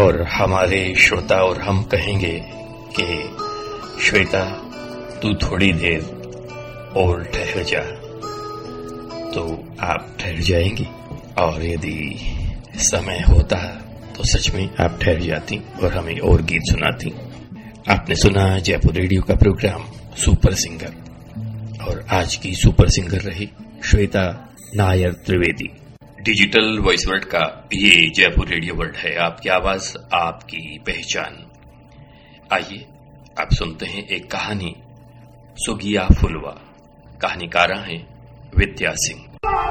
और हमारे श्रोता और हम कहेंगे कि श्वेता तू थोड़ी देर और ठहर जा, तो आप ठहर जाएंगी, और यदि समय होता तो सच में आप ठहर जाती और हमें और गीत सुनाती। आपने सुना जयपुर रेडियो का प्रोग्राम सुपर सिंगर, और आज की सुपर सिंगर रही Shweta Nair Trivedi. Digital voice world का ये जयपुर रेडियो वर्ल्ड है, आपकी आवाज आपकी पहचान। आइए आप सुनते हैं एक कहानी, सुगिया फुलवा। कहानीकारा हैं विद्या सिंह।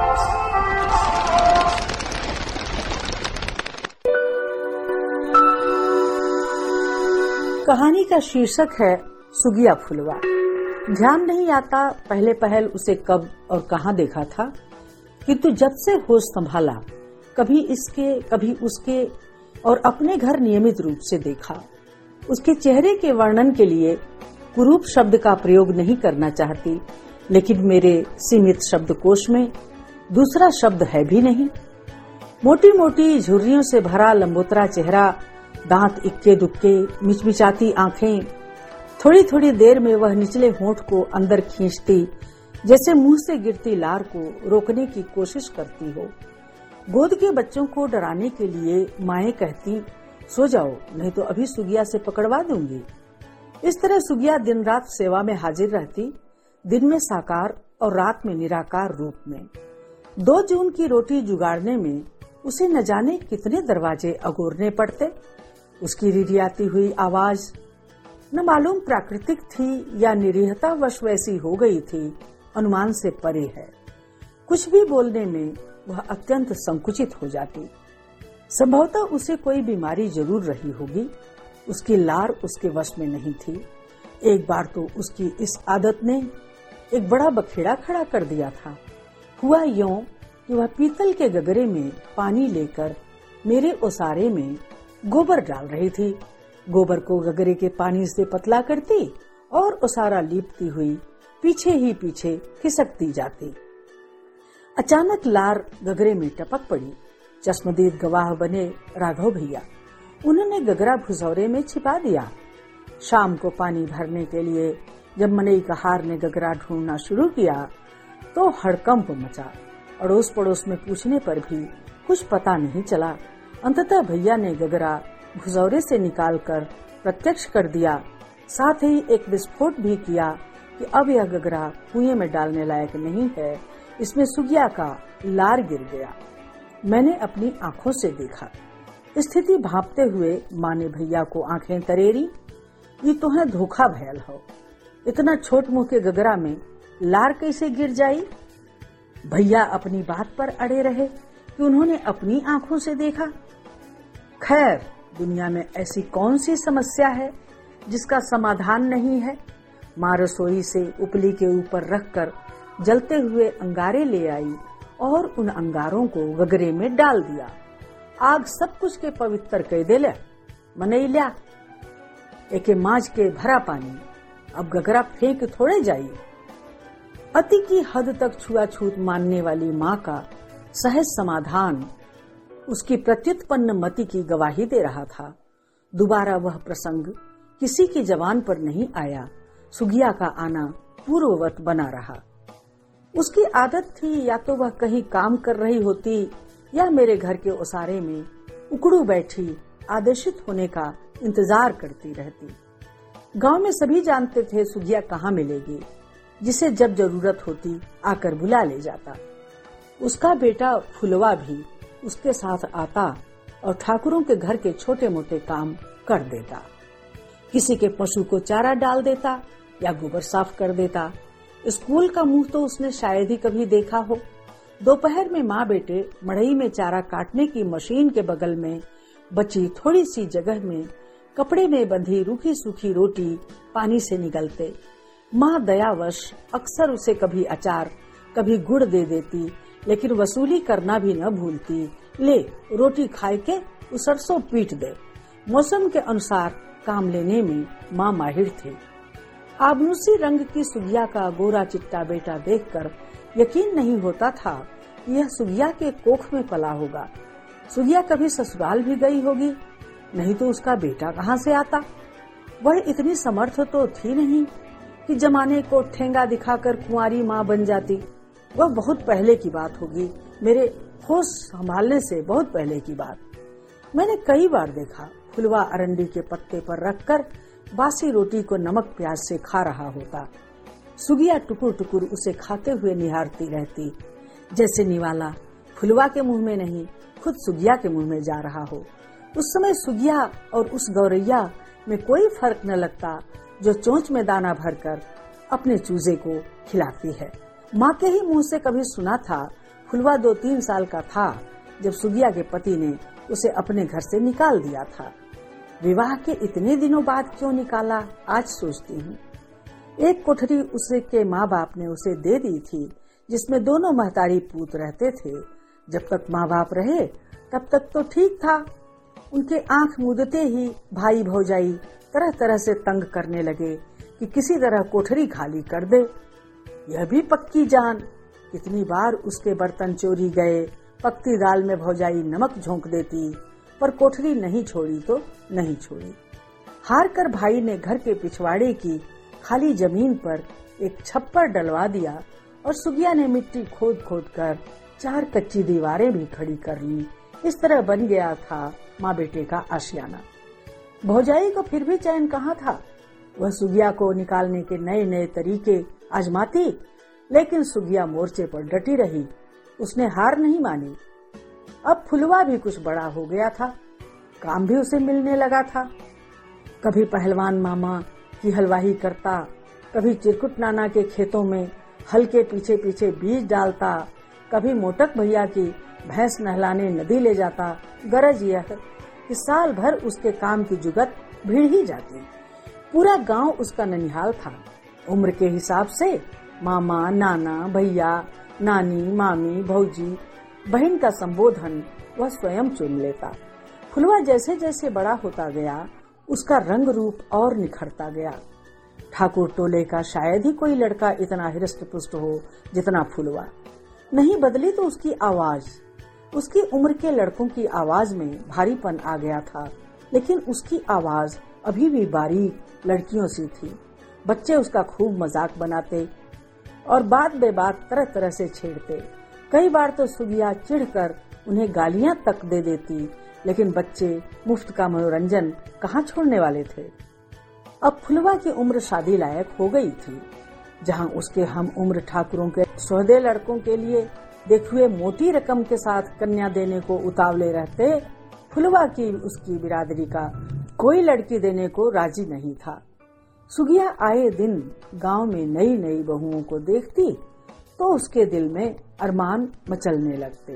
कहानी का शीर्षक है सुगिया फुलवा। ध्यान नहीं आता पहले पहल उसे कब और कहां देखा था, किंतु जब से होश संभाला कभी इसके कभी उसके और अपने घर नियमित रूप से देखा। उसके चेहरे के वर्णन के लिए कुरूप शब्द का प्रयोग नहीं करना चाहती, लेकिन मेरे सीमित शब्दकोश में दूसरा शब्द है भी नहीं। मोटी मोटी झुर्रियों से भरा लंबोतरा चेहरा, दांत इक्के दुक्के, मिचमिचाती आंखें। थोड़ी थोड़ी देर में वह निचले होंठ को अंदर खींचती, जैसे मुंह से गिरती लार को रोकने की कोशिश करती हो। गोद के बच्चों को डराने के लिए माएं कहती, सो जाओ नहीं तो अभी सुगिया से पकड़वा दूंगी। इस तरह सुगिया दिन रात सेवा में हाजिर रहती, दिन में साकार और रात में निराकार रूप में। 2 जून की रोटी जुगाड़ने में उसे न जाने कितने दरवाजे अगोरने पड़ते। उसकी रिरियाती हुई आवाज न मालूम प्राकृतिक थी या निरीहतावश वैसी हो गई थी, अनुमान से परे है। कुछ भी बोलने में वह अत्यंत संकुचित हो जाती। संभवतः उसे कोई बीमारी जरूर रही होगी। उसकी लार उसके वश में नहीं थी। एक बार तो उसकी इस आदत ने एक बड़ा बखेड़ा खड़ा कर दिया था। हुआ यूं कि वह पीतल के गगरे में पानी लेकर मेरे ओसारे में गोबर डाल रही थी। गोबर को गगरे के पानी से पतला करती और ओसारा लीपती हुई पीछे ही पीछे खिसकती जाती। अचानक लार गगरे में टपक पड़ी। चश्मदीद गवाह बने राघव भैया। उन्होंने गगरा भुसौरे में छिपा दिया। शाम को पानी भरने के लिए जब मनई कहार ने गगरा ढूंढना शुरू किया तो हड़कंप मचा। अड़ोस पड़ोस में पूछने पर भी कुछ पता नहीं चला। अंततः भैया ने गगरा भुसौरे से निकालकर प्रत्यक्ष कर दिया। साथ ही एक विस्फोट भी किया कि अब यह गगरा कुएं में डालने लायक नहीं है, इसमें सुगिया का लार गिर गया। मैंने अपनी आंखों से देखा। स्थिति भांपते हुए माँ ने भैया को आंखें तरेरी, ये तुम्हें धोखा भयल हो, इतना छोट मुंह के गगरा में लार कैसे गिर जाई। भैया अपनी बात पर अड़े रहे कि उन्होंने अपनी आंखों से देखा। खैर, दुनिया में ऐसी कौन सी समस्या है जिसका समाधान नहीं है। माँ रसोई से उपली के ऊपर रखकर जलते हुए अंगारे ले आई और उन अंगारों को गगरे में डाल दिया। आग सब कुछ के पवित्र कह दे ले, मनई लिया एके माज के भरा पानी, अब गगरा फेंक थोड़े जाइए। अति की हद तक छुआछूत मानने वाली माँ का सहज समाधान उसकी प्रत्युत्पन्न मति की गवाही दे रहा था। दोबारा वह प्रसंग किसी की जबान पर नहीं आया। सुगिया का आना पूर्ववत बना रहा। उसकी आदत थी या तो वह कहीं काम कर रही होती या मेरे घर के ओसारे में उकड़ू बैठी आदेशित होने का इंतजार करती रहती। गांव में सभी जानते थे सुगिया कहाँ मिलेगी, जिसे जब जरूरत होती आकर बुला ले जाता। उसका बेटा फुलवा भी उसके साथ आता और ठाकुरों के घर के छोटे मोटे काम कर देता। किसी के पशु को चारा डाल देता या गोबर साफ कर देता। स्कूल का मुंह तो उसने शायद ही कभी देखा हो। दोपहर में माँ बेटे मड़ई में चारा काटने की मशीन के बगल में बची थोड़ी सी जगह में कपड़े में बंधी रूखी सूखी रोटी पानी से निगलते। माँ दयावश अक्सर उसे कभी अचार कभी गुड़ दे देती, लेकिन वसूली करना भी न भूलती। ले रोटी खाए के सरसों पीट दे। मौसम के अनुसार काम लेने में माँ माहिर थी। आबनूसी रंग की सुगिया का गोरा चिट्टा बेटा देखकर यकीन नहीं होता था कि यह सुगिया के कोख में पला होगा। सुगिया कभी ससुराल भी गई होगी। नहीं तो उसका बेटा कहाँ से आता। वह इतनी समर्थ तो थी नहीं कि जमाने को ठेंगा दिखाकर कुंवारी माँ बन जाती। वह बहुत पहले की बात होगी, मेरे होश संभालने से बहुत पहले की बात। मैंने कई बार देखा फुलवा अरंडी के पत्ते पर रखकर बासी रोटी को नमक प्याज से खा रहा होता। सुगिया टुकुर टुकुर उसे खाते हुए निहारती रहती, जैसे निवाला फुलवा के मुंह में नहीं खुद सुगिया के मुंह में जा रहा हो। उस समय सुगिया और उस गौरैया में कोई फर्क न लगता जो चोंच में दाना भरकर अपने चूजे को खिलाती है। माँ के ही मुंह से कभी सुना था फुलवा 2-3 साल का था जब सुगिया के पति ने उसे अपने घर से निकाल दिया था। विवाह के इतने दिनों बाद क्यों निकाला, आज सोचती हूँ। एक कोठरी उसके माँ बाप ने उसे दे दी थी जिसमें दोनों महतारी पूत रहते थे। जब तक माँ बाप रहे तब तक तो ठीक था। उनके आंख मूंदते ही भाई भौजाई तरह तरह से तंग करने लगे कि किसी तरह कोठरी खाली कर दे। यह भी पक्की जान, कितनी बार उसके बर्तन चोरी गए। पकती दाल में भौजाई नमक झोंक देती, पर कोठरी नहीं छोड़ी तो नहीं छोड़ी। हार कर भाई ने घर के पिछवाड़े की खाली जमीन पर एक छप्पर डलवा दिया और सुगिया ने मिट्टी खोद खोद कर 4 कच्ची दीवारें भी खड़ी कर ली। इस तरह बन गया था माँ बेटे का आशियाना। भौजाई को फिर भी चैन कहाँ था। वह सुगिया को निकालने के नए नए तरीके आजमाती, लेकिन सुगिया मोर्चे पर डटी रही। उसने हार नहीं मानी। अब फुलवा भी कुछ बड़ा हो गया था, काम भी उसे मिलने लगा था। कभी पहलवान मामा की हलवाही करता, कभी चिरकुट नाना के खेतों में हल के पीछे पीछे बीज डालता, कभी मोटक भैया की भैंस नहलाने नदी ले जाता। गरज यह कि साल भर उसके काम की जुगत भिड़ ही जाती। पूरा गांव उसका ननिहाल था। उम्र के हिसाब से मामा, नाना, भैया, नानी, मामी, भौजी, बहन का संबोधन वह स्वयं चुन लेता। फुलवा जैसे जैसे बड़ा होता गया उसका रंग रूप और निखरता गया। ठाकुर टोले का शायद ही कोई लड़का इतना हृष्ट पुष्ट हो जितना फुलवा। नहीं बदली तो उसकी आवाज। उसकी उम्र के लड़कों की आवाज में भारीपन आ गया था, लेकिन उसकी आवाज अभी भी बारीक लड़कियों सी थी। बच्चे उसका खूब मजाक बनाते और बात बेबात तरह तरह से छेड़ते। कई बार तो सुगिया चिढ़कर उन्हें गालियां तक दे देती, लेकिन बच्चे मुफ्त का मनोरंजन कहाँ छोड़ने वाले थे। अब फुलवा की उम्र शादी लायक हो गई थी। जहाँ उसके हम उम्र ठाकुरों के सोहदे लड़कों के लिए देखुए मोटी रकम के साथ कन्या देने को उतावले रहते, फुलवा की उसकी बिरादरी का कोई लड़की देने को राजी नहीं था। सुगिया आए दिन गांव में नई नई बहुओं को देखती तो उसके दिल में अरमान मचलने लगते।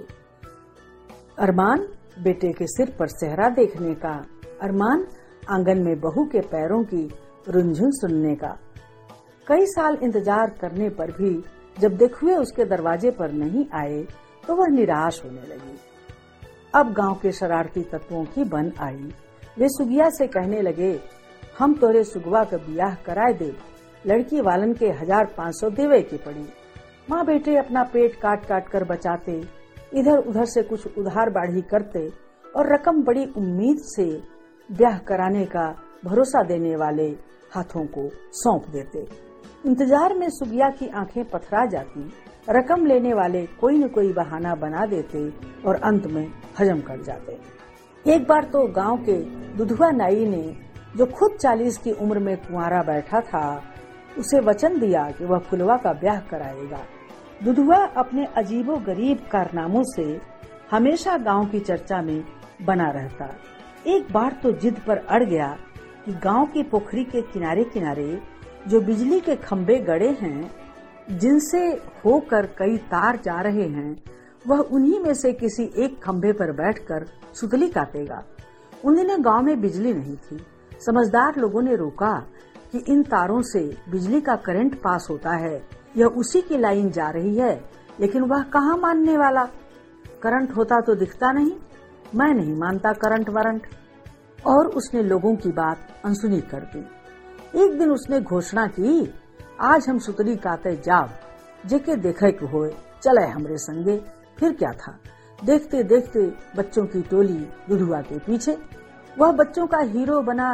अरमान बेटे के सिर पर सेहरा देखने का, अरमान आंगन में बहू के पैरों की रुंझुन सुनने का। कई साल इंतजार करने पर भी जब देखुए उसके दरवाजे पर नहीं आए तो वह निराश होने लगी। अब गांव के शरारती तत्वों की बन आई। वे सुगिया से कहने लगे, हम तोरे सुगवा का ब्याह कराए दे, लड़की वालन के 1500 देवे की पड़ी। माँ बेटे अपना पेट काट काट कर बचाते, इधर उधर से कुछ उधार बाढ़ी करते और रकम बड़ी उम्मीद से ब्याह कराने का भरोसा देने वाले हाथों को सौंप देते। इंतजार में सुगिया की आंखें पथरा जाती। रकम लेने वाले कोई न कोई बहाना बना देते और अंत में हजम कर जाते। एक बार तो गांव के दुधुआ नाई ने, जो खुद 40 की उम्र में कुंवारा बैठा था, उसे वचन दिया कि वह फुलवा का ब्याह कराएगा। दुधुआ अपने अजीबो गरीब कारनामों से हमेशा गांव की चर्चा में बना रहता। एक बार तो जिद पर अड़ गया कि गांव की पोखरी के किनारे किनारे जो बिजली के खंभे गड़े हैं, जिनसे होकर कई तार जा रहे हैं, वह उन्हीं में से किसी एक खंभे पर बैठकर सुतली काटेगा। उन दिनों गांव में बिजली नहीं थी। समझदार लोगों ने रोका कि इन तारों से बिजली का करंट पास होता है, यह उसी की लाइन जा रही है, लेकिन वह कहाँ मानने वाला। करंट होता तो दिखता नहीं, मैं नहीं मानता करंट वारंट। और उसने लोगों की बात अनसुनी कर दी। एक दिन उसने घोषणा की, आज हम सुतली काते जाब, जेके देखे के होए चले हमरे संगे। फिर क्या था, देखते देखते बच्चों की टोली दुधुआ के पीछे। वह बच्चों का हीरो बना,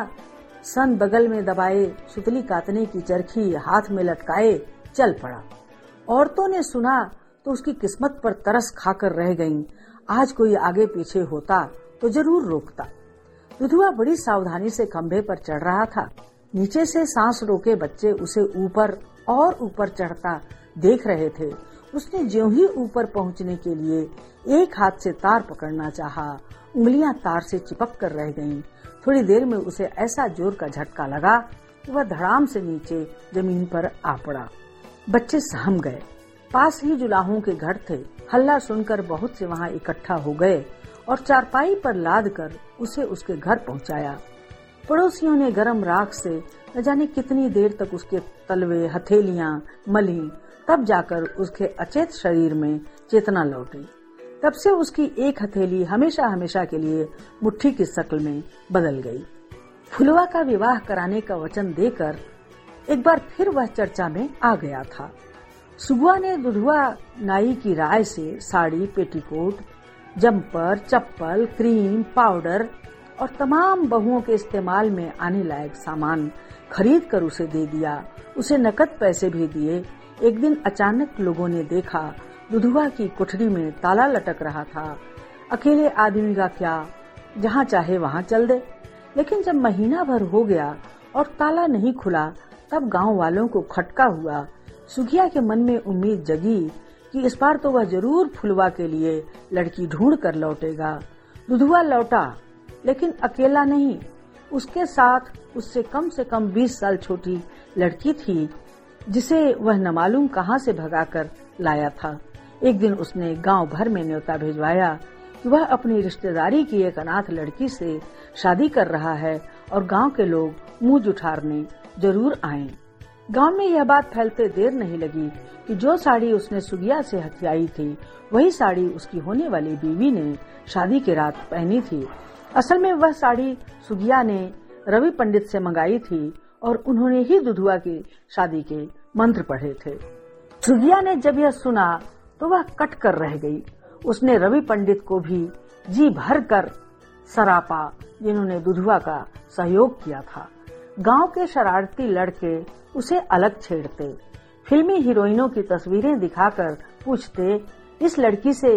सन बगल में दबाए, सुतली काटने की चरखी हाथ में लटकाए चल पड़ा। औरतों ने सुना तो उसकी किस्मत पर तरस खाकर रह गईं। आज कोई आगे पीछे होता तो जरूर रोकता। दुधुआ बड़ी सावधानी से खंभे पर चढ़ रहा था। नीचे से सांस रोके बच्चे उसे ऊपर और ऊपर चढ़ता देख रहे थे। उसने ज्यों ही ऊपर पहुंचने के लिए एक हाथ से तार पकड़ना चाहा, उंगलियां तार से चिपक कर रह गईं। थोड़ी देर में उसे ऐसा जोर का झटका लगा कि वह धड़ाम से नीचे जमीन पर आ पड़ा। बच्चे सहम गए। पास ही जुलाहों के घर थे। हल्ला सुनकर बहुत से वहां इकट्ठा हो गए और चारपाई पर लाद कर उसे उसके घर पहुंचाया। पड़ोसियों ने गरम राख से न जाने कितनी देर तक उसके तलवे हथेलियां मली, तब जाकर उसके अचेत शरीर में चेतना लौटी। तब से उसकी एक हथेली हमेशा हमेशा के लिए मुट्ठी की शक्ल में बदल गई। फुलवा का विवाह कराने का वचन देकर एक बार फिर वह चर्चा में आ गया था। सुगुआ ने दुधुआ नाई की राय से साड़ी, पेटीकोट, जम्पर, चप्पल, क्रीम, पाउडर और तमाम बहुओं के इस्तेमाल में आने लायक सामान खरीद कर उसे दे दिया। उसे नकद पैसे भी दिए। एक दिन अचानक लोगों ने देखा दुधुआ की कोठरी में ताला लटक रहा था। अकेले आदमी का क्या, जहाँ चाहे वहाँ चल दे। लेकिन जब महीना भर हो गया और ताला नहीं खुला, तब गांव वालों को खटका हुआ। सुखिया के मन में उम्मीद जगी कि इस बार तो वह जरूर फुलवा के लिए लड़की ढूंढ कर लौटेगा। दुधुआ लौटा, लेकिन अकेला नहीं। उसके साथ उससे कम से कम 20 साल छोटी लड़की थी, जिसे वह न मालूम कहाँ से भगाकर लाया था। एक दिन उसने गांव भर में न्योता भिजवाया कि वह अपनी रिश्तेदारी की एक अनाथ लड़की से शादी कर रहा है और गांव के लोग मुंह जुठारने जरूर आएं। गांव में यह बात फैलते देर नहीं लगी कि जो साड़ी उसने सुगिया से हथियाई थी, वही साड़ी उसकी होने वाली बीवी ने शादी की रात पहनी थी। असल में वह साड़ी सुगिया ने रवि पंडित से मंगाई थी और उन्होंने ही दुधुआ की शादी के मंत्र पढ़े थे। सुगिया ने जब यह सुना तो वह कट कर रह गई। उसने रवि पंडित को भी जी भर कर सरापा, जिन्होंने दुधुआ का सहयोग किया था। गांव के शरारती लड़के उसे अलग छेड़ते, फिल्मी हीरोइनों की तस्वीरें दिखाकर पूछते, इस लड़की से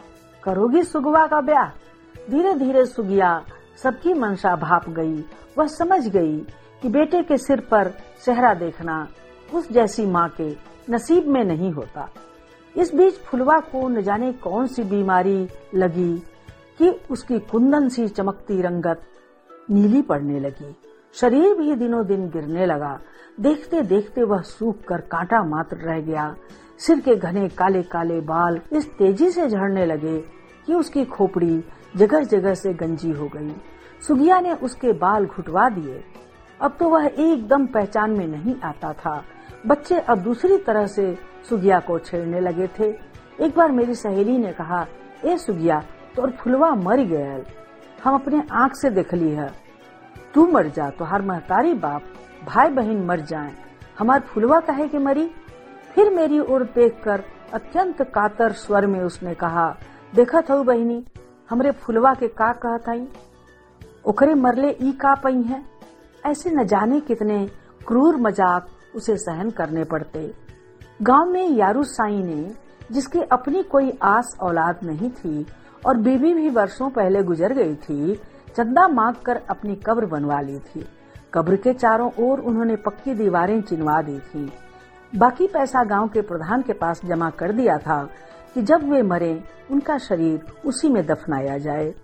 करोगी सुगवा का ब्याह? धीरे धीरे सुगिया सबकी मंशा भाप गई। वह समझ गई कि बेटे के सिर पर सेहरा देखना उस जैसी माँ के नसीब में नहीं होता। इस बीच फुलवा को न जाने कौन सी बीमारी लगी कि उसकी कुंदन सी चमकती रंगत नीली पड़ने लगी। शरीर भी दिनों दिन गिरने लगा। देखते देखते वह सूख कर कांटा मात्र रह गया। सिर के घने काले काले बाल इस तेजी से झड़ने लगे कि उसकी खोपड़ी जगह जगह से गंजी हो गई। सुगिया ने उसके बाल घुटवा दिए। अब तो वह एकदम पहचान में नहीं आता था। बच्चे अब दूसरी तरह से सुगिया को छेड़ने लगे थे। एक बार मेरी सहेली ने कहा, ए सुगिया, तो फुलवा मर गया, हम अपने आँख से देख ली है। तू मर जा, तुहार महतारी बाप भाई बहन मर जाएं, हमार फुलवा कहे कि मरी। फिर मेरी ओर देखकर अत्यंत कातर स्वर में उसने कहा, देखत हूँ बहिनी, हमरे फुलवा के का कहत हई, ओकरे मरले ई का पई है। ऐसे न जाने कितने क्रूर मजाक उसे सहन करने पड़ते। गांव में यारू साई ने, जिसकी अपनी कोई आस औलाद नहीं थी और बीवी भी वर्षों पहले गुजर गई थी, चंदा मांग कर अपनी कब्र बनवा ली थी। कब्र के चारों ओर उन्होंने पक्की दीवारें चिनवा दी थी। बाकी पैसा गांव के प्रधान के पास जमा कर दिया था कि जब वे मरे उनका शरीर उसी में दफनाया जाए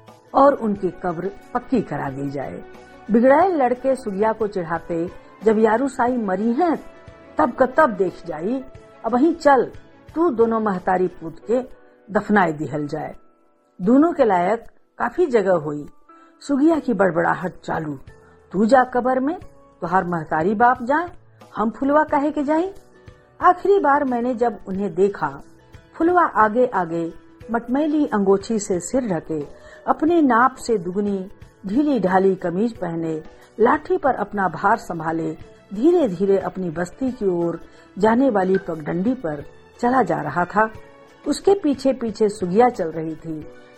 और उनकी कब्र पक्की करा दी जाए। बिगड़ाए लड़के सुगिया को चिढ़ाते, जब यारू साई मरी हैं तब का तब देख जाई, अब वहीं चल, तू दोनों महतारी पूत के दफनाए दिहल जाए, दोनों के लायक काफी जगह हुई। सुगिया की बड़बड़ाहट चालू, तू जा कब्र में, तुहार महतारी बाप जाए, हम फुलवा कहे के जाई। आखिरी बार मैंने जब उन्हें देखा, फुलवा आगे आगे मटमैली अंगोछी से सिर ढके, अपने नाप से दुगनी ढीली ढाली कमीज पहने, लाठी पर अपना भार संभाले, धीरे धीरे अपनी बस्ती की ओर जाने वाली पगडंडी पर चला जा रहा था। उसके पीछे पीछे सुगिया चल रही थी।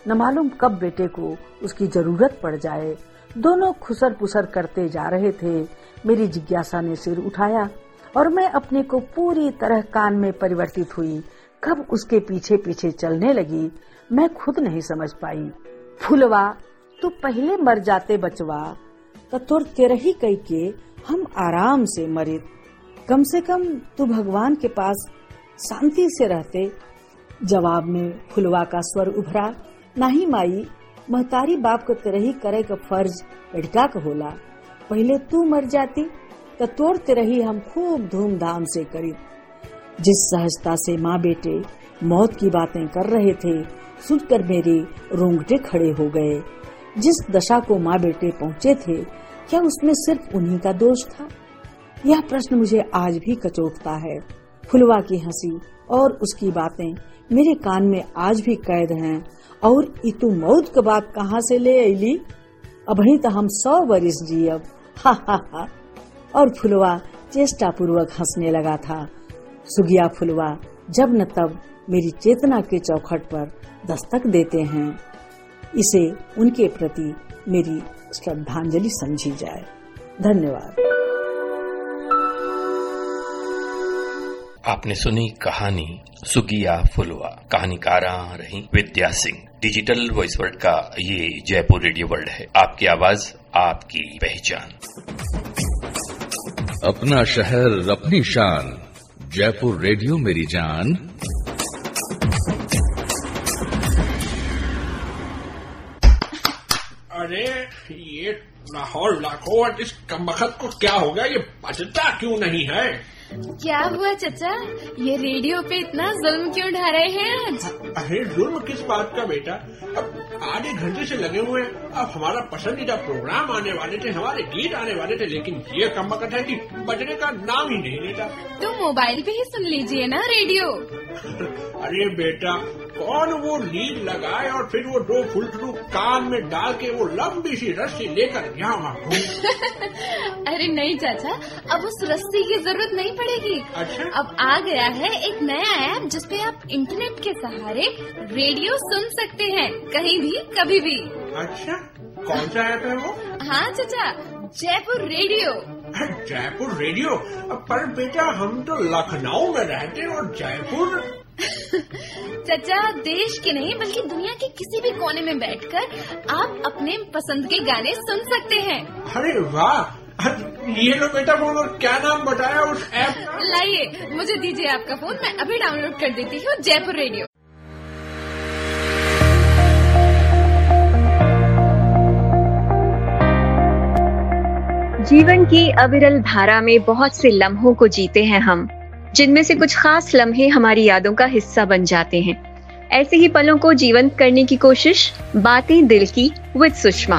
न मालूम कब बेटे को उसकी जरूरत पड़ जाए। दोनों खुसर पुसर करते जा रहे थे। मेरी जिज्ञासा ने सिर उठाया और मैं अपने को पूरी तरह कान में परिवर्तित हुई। कब उसके पीछे पीछे चलने लगी मैं खुद नहीं समझ पाई। फुलवा तू पहले मर जाते बचवा, तो तोर तेरही कई के हम आराम से मरे। कम से कम तू भगवान के पास शांति से रहते। जवाब में फुलवा का स्वर उभरा, नहीं माई, महतारी बाप को तेरही करे का फर्ज लड़का का होला। पहले तू मर जाती तो तोर तेरही हम खूब धूमधाम से करी। जिस सहजता से माँ बेटे मौत की बातें कर रहे थे, सुनकर मेरे रोंगटे खड़े हो गए। जिस दशा को माँ बेटे पहुँचे थे, क्या उसमें सिर्फ उन्हीं का दोष था? यह प्रश्न मुझे आज भी कचोटता है। फुलवा की हंसी और उसकी बातें मेरे कान में आज भी कैद हैं। और इतु मौत के बाद कहाँ से ले अली? अभी तो हम 100 वर्ष जियब। हा हा हा। और फुलवा चेष्टा पूर्वक हंसने लगा था। सुगिया फुलवा जब न तब मेरी चेतना के चौखट पर दस्तक देते हैं। इसे उनके प्रति मेरी श्रद्धांजलि समझी जाए। धन्यवाद। आपने सुनी कहानी सुगिया फुलवा। कहानीकारा रही विद्या सिंह। डिजिटल वॉइस वर्ल्ड का ये जयपुर रेडियो वर्ल्ड है। आपकी आवाज, आपकी पहचान। अपना शहर, अपनी शान। जयपुर रेडियो मेरी जान। अरे ये लाहौर लाखों इस कमबख्त को क्या हो गया? ये बजता क्यों नहीं है? क्या हुआ चचा? ये रेडियो पे इतना जुल्म क्यों ढा रहे हैं आज? अरे जुल्म किस बात का बेटा? अब आधे घंटे से लगे हुए हैं। अब हमारा पसंदीदा प्रोग्राम आने वाले थे, हमारे गीत आने वाले थे, लेकिन ये कमबख्त है कि बजने का नाम ही नहीं लेता। तो मोबाइल पे ही सुन लीजिए ना रेडियो। अरे बेटा, कौन वो लीड लगाए और फिर वो 2 फुलटू कान में डाल के वो लंबी सी रस्सी लेकर यहाँ वहाँ घूमे। अरे नहीं चाचा, अब उस रस्सी की जरूरत नहीं पड़ेगी। अच्छा? अब आ गया है एक नया ऐप जिसपे आप इंटरनेट के सहारे रेडियो सुन सकते हैं, कहीं भी कभी भी। अच्छा, कौन सा ऐप है वो? हाँ चाचा, जयपुर रेडियो। जयपुर रेडियो? पर बेटा हम तो लखनऊ में रहते हैं और जयपुर। चाचा, देश के नहीं बल्कि दुनिया के किसी भी कोने में बैठकर आप अपने पसंद के गाने सुन सकते हैं। अरे वाह! ये लो बेटा, वो क्या नाम बताया उस ऐप का? लाइए, मुझे दीजिए आपका फोन, मैं अभी डाउनलोड कर देती हूँ जयपुर रेडियो। जीवन की अविरल धारा में बहुत से लम्हों को जीते हैं हम, जिनमें से कुछ खास लम्हे हमारी यादों का हिस्सा बन जाते हैं। ऐसे ही पलों को जीवंत करने की कोशिश बातें दिल की विद सुषमा।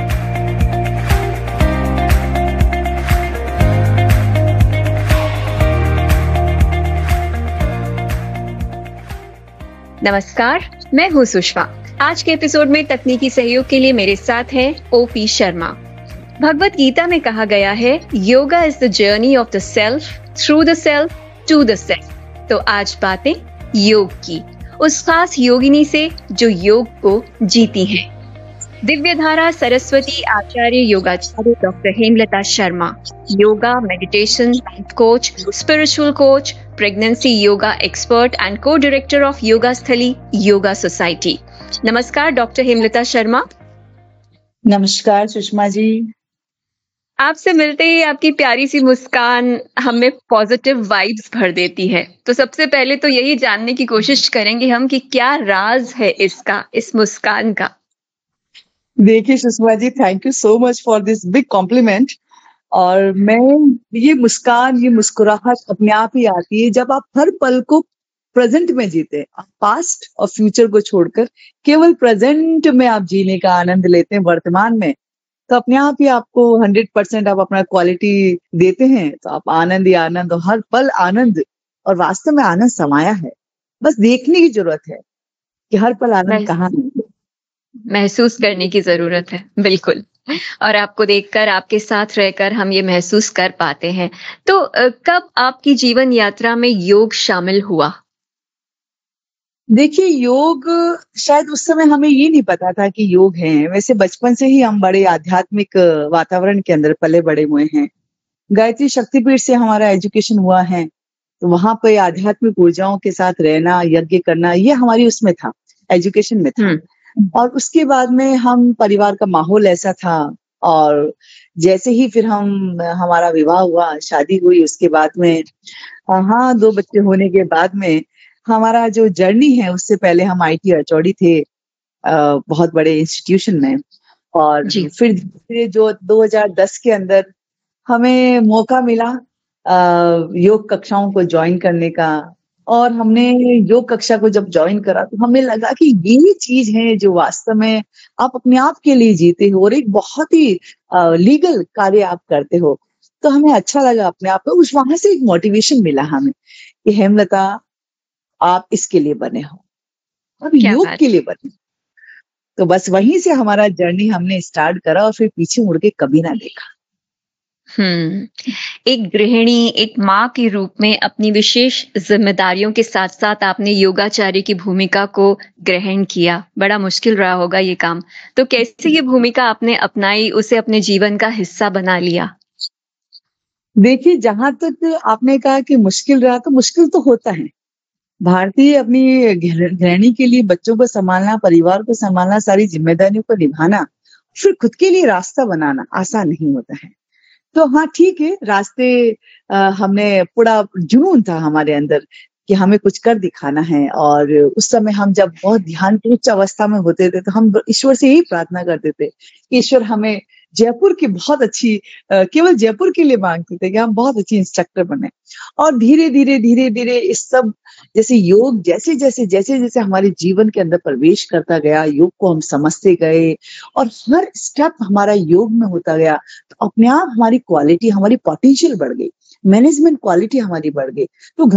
नमस्कार, मैं हूँ सुषमा। आज के एपिसोड में तकनीकी सहयोग के लिए मेरे साथ हैं ओपी शर्मा। भगवत गीता में कहा गया है, yoga is the journey of the self, through the self, to the self. तो आज बातें योग की, उस खास योगिनी से जो योग को जीती हैं। दिव्यधारा सरस्वती आचार्य योगाचार्य doctor Hemlata Sharma, yoga, meditation, life coach, spiritual coach, pregnancy yoga expert and को डायरेक्टर ऑफ योगा स्थली योगा सोसाइटी। नमस्कार डॉक्टर हेमलता शर्मा। नमस्कार सुषमा जी। आपसे मिलते ही आपकी प्यारी सी मुस्कान हमें पॉजिटिव वाइब्स भर देती है। तो सबसे पहले तो यही जानने की कोशिश करेंगे हम कि क्या राज है इसका, इस मुस्कान का। देखिए Sushma ji, thank you so much for this big complement. और मैं ये मुस्कान, ये मुस्कुराहट अपने आप ही आती है जब आप हर पल को प्रेजेंट में जीते। आप पास्ट और फ्यूचर को छोड़कर केवल प्रेजेंट में आप जीने का आनंद लेते हैं वर्तमान में, तो अपने आप ही आपको 100% आप अपना क्वालिटी देते हैं। तो आप आनंद ही आनंद, और हर पल आनंद, और वास्तव में आनंद समाया है। बस देखने की जरूरत है कि हर पल आनंद कहाँ है। महसूस करने की जरूरत है, बिल्कुल। और आपको देखकर, आपके साथ रहकर हम ये महसूस कर पाते हैं। तो कब आपकी जीवन यात्रा में योग शामिल हुआ? देखिए, योग शायद उस समय हमें ये नहीं पता था कि योग है। वैसे बचपन से ही हम बड़े आध्यात्मिक वातावरण के अंदर पले बड़े हुए हैं। गायत्री शक्तिपीठ से हमारा एजुकेशन हुआ है, तो वहां पे आध्यात्मिक ऊर्जाओं के साथ रहना, यज्ञ करना, ये हमारी उसमें था, एजुकेशन में था। और उसके बाद में हम परिवार का माहौल ऐसा था, और जैसे ही फिर हमारा विवाह हुआ, शादी हुई, उसके बाद में हाँ 2 बच्चे होने के बाद में हमारा जो जर्नी है, उससे पहले हम आईटी एचओडी थे बहुत बड़े इंस्टीट्यूशन में, और जी। फिर धीरे जो 2010 के अंदर हमें मौका मिला योग कक्षाओं को ज्वाइन करने का, और हमने योग कक्षा को जब ज्वाइन करा तो हमें लगा कि ये चीज है जो वास्तव में आप अपने आप के लिए जीते हो, और एक बहुत ही लीगल कार्य आप करते हो। तो हमें अच्छा लगा अपने आप को, उस वहां से एक मोटिवेशन मिला हमें कि हेमलता, आप इसके लिए बने हो, अब क्या योग बात। के लिए बने। तो बस वहीं से हमारा जर्नी हमने स्टार्ट करा, और फिर पीछे मुड़ के कभी ना देखा। एक गृहिणी, एक माँ के रूप में अपनी विशेष जिम्मेदारियों के साथ साथ आपने योगाचार्य की भूमिका को ग्रहण किया। बड़ा मुश्किल रहा होगा ये काम, तो कैसे ये भूमिका आपने अपनाई, उसे अपने जीवन का हिस्सा बना लिया? देखिए, जहां तक आपने कहा कि मुश्किल रहा, तो मुश्किल तो होता है। भारतीय अपनी गृहिणी के लिए बच्चों को संभालना, परिवार को संभालना, सारी जिम्मेदारियों को निभाना, फिर खुद के लिए रास्ता बनाना आसान नहीं होता है। तो हाँ, ठीक है, रास्ते हमने पूरा जुनून था हमारे अंदर कि हमें कुछ कर दिखाना है। और उस समय हम जब बहुत ध्यान की उच्च अवस्था में होते थे, तो हम ईश्वर से यही प्रार्थना करते थे कि ईश्वर हमें जयपुर की बहुत अच्छी, केवल जयपुर के लिए मांगते थे कि हम बहुत अच्छी इंस्ट्रक्टर बने। और धीरे धीरे इस सब, जैसे योग जैसे जैसे हमारे जीवन के अंदर प्रवेश करता गया, योग को हम समझते गए, और हर स्टेप हमारा योग में होता गया, तो अपने आप हमारी क्वालिटी, हमारी पोटेंशियल बढ़ गई, मैनेजमेंट क्वालिटी हमारी बढ़ गई। तो